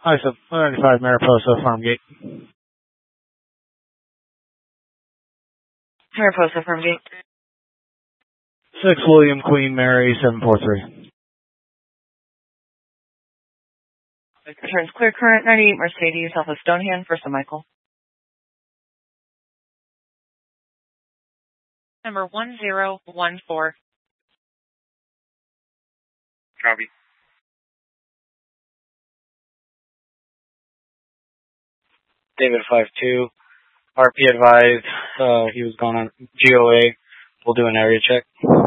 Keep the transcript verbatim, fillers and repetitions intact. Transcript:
I said one ninety-five Mariposa Farmgate. Mariposa Farmgate. six William Queen Mary seven four three. Returns clear current ninety-eight Mercedes off of Stonehand for Sir Michael. Number one zero one four. Copy. David five two. R P advised uh, he was going on G O A. We'll do an area check.